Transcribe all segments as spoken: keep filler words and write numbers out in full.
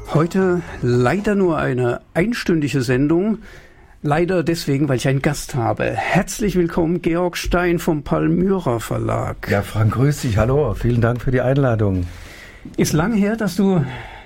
Heute leider nur eine einstündige Sendung. Leider deswegen, weil ich einen Gast habe. Herzlich willkommen, Georg Stein vom Palmyra Verlag. Ja, Frank, grüß dich. Hallo, vielen Dank für die Einladung. Ist lang her, dass du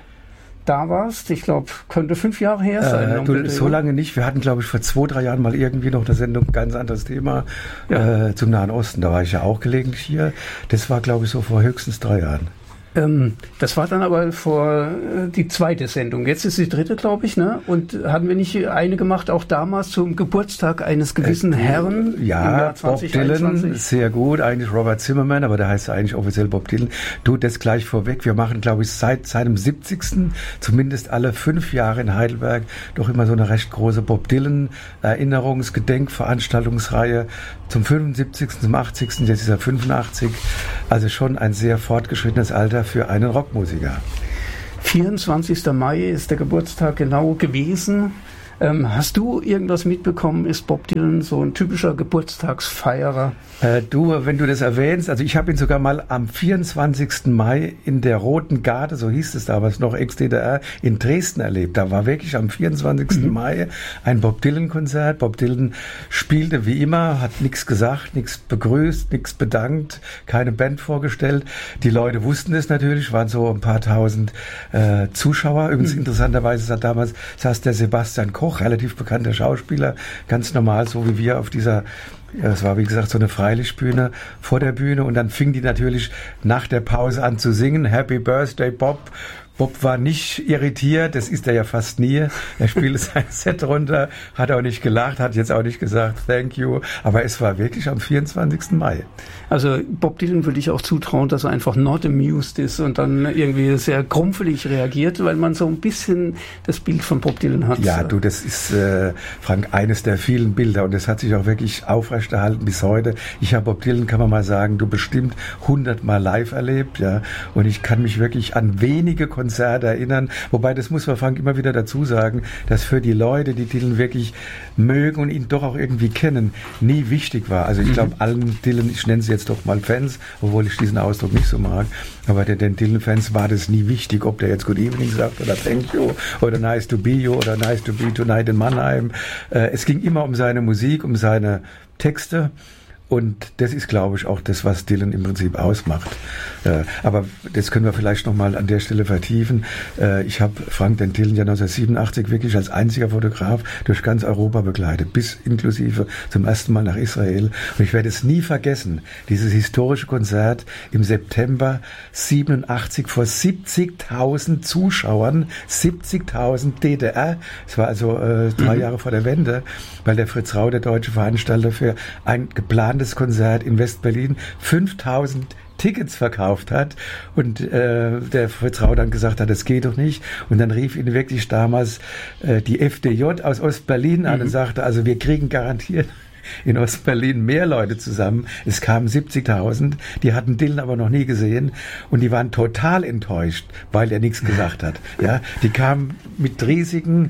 da warst? Ich glaube, könnte fünf Jahre her sein. Äh, du, so lange nicht. Wir hatten, glaube ich, vor zwei, drei Jahren mal irgendwie noch eine Sendung, ganz anderes Thema, ja. äh, zum Nahen Osten. Da war ich ja auch gelegentlich hier. Das war, glaube ich, so vor höchstens drei Jahren. Ähm, das war dann aber vor äh, die zweite Sendung. Jetzt ist die dritte, glaube ich, ne? Und hatten wir nicht eine gemacht, auch damals zum Geburtstag eines gewissen äh, Herrn? Ja, Bob Dylan, sehr gut. Eigentlich Robert Zimmerman, aber der heißt eigentlich offiziell Bob Dylan. Du, das gleich vorweg. Wir machen, glaube ich, seit seinem siebzigsten zumindest alle fünf Jahre in Heidelberg doch immer so eine recht große Bob Dylan Erinnerungs-, Gedenkveranstaltungsreihe. Zum fünfundsiebzigsten, zum achtzigsten Jetzt ist er fünfundachtzig. Also schon ein sehr fortgeschrittenes Alter für einen Rockmusiker. vierundzwanzigster Mai ist der Geburtstag genau gewesen. Ähm, hast du irgendwas mitbekommen? Ist Bob Dylan so ein typischer Geburtstagsfeierer? Äh, du, wenn du das erwähnst, also ich habe ihn sogar mal am vierundzwanzigsten Mai in der Roten Garde, so hieß es damals noch, Ex-D D R, in Dresden erlebt. Da war wirklich am vierundzwanzigsten Mai ein Bob Dylan-Konzert. Bob Dylan spielte wie immer, hat nichts gesagt, nichts begrüßt, nichts bedankt, keine Band vorgestellt. Die Leute wussten es natürlich, waren so ein paar tausend äh, Zuschauer. Übrigens mhm. interessanterweise saß damals saß der Sebastian Koch, relativ bekannter Schauspieler, ganz normal, so wie wir auf dieser, ja, es war wie gesagt so eine Freilichtbühne vor der Bühne, und dann fing die natürlich nach der Pause an zu singen, Happy Birthday Bob. Bob war nicht irritiert, das ist er ja fast nie. Er spielte sein Set runter, hat auch nicht gelacht, hat jetzt auch nicht gesagt Thank you, aber es war wirklich am vierundzwanzigsten Mai. Also Bob Dylan würde ich auch zutrauen, dass er einfach not amused ist und dann irgendwie sehr grumpfelig reagiert, weil man so ein bisschen das Bild von Bob Dylan hat. Ja, du, das ist, äh, Frank, eines der vielen Bilder, und das hat sich auch wirklich aufrechterhalten bis heute. Ich habe Bob Dylan, kann man mal sagen, du bestimmt hundertmal live erlebt, ja, und ich kann mich wirklich an wenige Konzerte erinnern, wobei, das muss man, Frank, immer wieder dazu sagen, dass für die Leute, die Dylan wirklich mögen und ihn doch auch irgendwie kennen, nie wichtig war. Also ich glaube, mhm. allen Dylan, ich nenne sie jetzt doch mal Fans, obwohl ich diesen Ausdruck nicht so mag, aber den, den Dylan-Fans war das nie wichtig, ob der jetzt Good Evening sagt oder Thank you oder Nice to be you oder Nice to be tonight in Mannheim. Äh, es ging immer um seine Musik, um seine Texte. Und das ist, glaube ich, auch das, was Dylan im Prinzip ausmacht. Äh, aber das können wir vielleicht nochmal an der Stelle vertiefen. Äh, ich habe Frank den Dylan ja neunzehnhundertsiebenundachtzig wirklich als einziger Fotograf durch ganz Europa begleitet, bis inklusive zum ersten Mal nach Israel. Und ich werde es nie vergessen, dieses historische Konzert im September siebenundachtzig vor siebzigtausend Zuschauern, siebzigtausend D D R. Es war also äh, drei mhm. Jahre vor der Wende, weil der Fritz Rau, der deutsche Veranstalter, für ein geplantes Konzert in West-Berlin fünftausend Tickets verkauft hat, und äh, der Fritz Rau dann gesagt hat, das geht doch nicht, und dann rief ihn wirklich damals äh, die F D J aus Ost-Berlin an mhm. und sagte, also wir kriegen garantiert in Ost-Berlin mehr Leute zusammen. Es kamen siebzigtausend, die hatten Dylan aber noch nie gesehen, und die waren total enttäuscht, weil er nichts gesagt hat. Ja, die kamen mit riesigen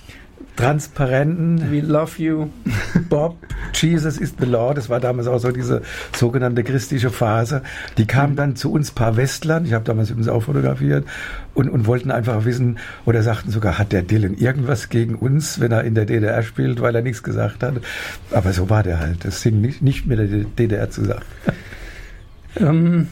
transparenten We love you, Bob, Jesus is the Lord. Das war damals auch so diese sogenannte christliche Phase. Die kamen dann zu uns paar Westlern, ich habe damals übrigens auch fotografiert, und, und wollten einfach wissen, oder sagten sogar, hat der Dylan irgendwas gegen uns, wenn er in der D D R spielt, weil er nichts gesagt hat. Aber so war der halt. Das hing nicht, nicht mit der D D R zusammen. Ähm,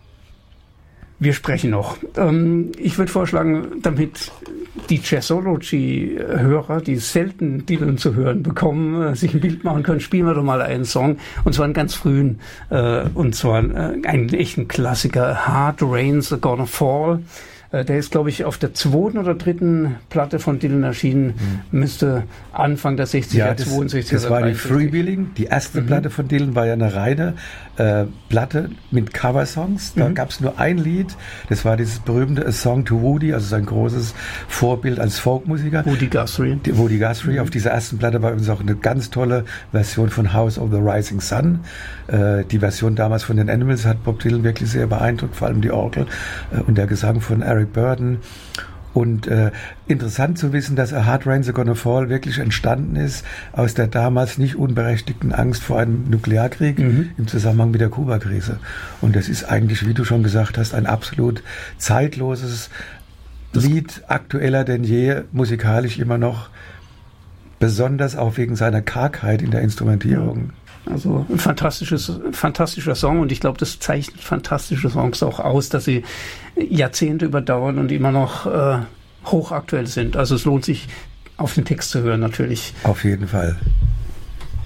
wir sprechen noch. Ähm, ich würde vorschlagen, damit die Jazzology-Hörer, die selten Dylan zu hören bekommen, sich ein Bild machen können, spielen wir doch mal einen Song, und zwar einen ganz frühen, äh, und zwar äh, einen echten Klassiker, Hard Rain's Are Gonna Fall. Äh, der ist, glaube ich, auf der zweiten oder dritten Platte von Dylan erschienen, mhm. müsste Anfang der sechziger, ja, das, zweiundsechzig. Das war die Freewheeling, die erste mhm. Platte von Dylan war ja eine reine äh, Platte mit Coversongs. Da mhm. gab es nur ein Lied, das war dieses berühmte A Song to Woody, also sein großes Vorbild als Folkmusiker. Woody Guthrie. Die, Woody Guthrie. Mhm. Auf dieser ersten Platte war übrigens auch eine ganz tolle Version von House of the Rising Sun. Äh, die Version damals von den Animals hat Bob Dylan wirklich sehr beeindruckt, vor allem die Orgel äh, und der Gesang von Eric Burdon. Und äh, interessant zu wissen, dass A Hard Rain's Gonna Fall wirklich entstanden ist aus der damals nicht unberechtigten Angst vor einem Nuklearkrieg mhm. im Zusammenhang mit der Kuba-Krise. Und das ist eigentlich, wie du schon gesagt hast, ein absolut zeitloses Lied aktueller denn je, musikalisch immer noch, besonders auch wegen seiner Kargheit in der Instrumentierung. Also ein fantastisches, fantastischer Song, und ich glaube, das zeichnet fantastische Songs auch aus, dass sie Jahrzehnte überdauern und immer noch äh, hochaktuell sind. Also es lohnt sich, auf den Text zu hören natürlich. Auf jeden Fall.